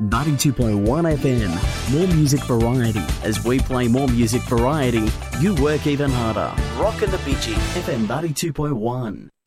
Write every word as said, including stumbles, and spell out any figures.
ninety-two point one F M. More music variety. As we play more music variety, you work even harder. Rockin' the Bitchy. F M ninety-two point one.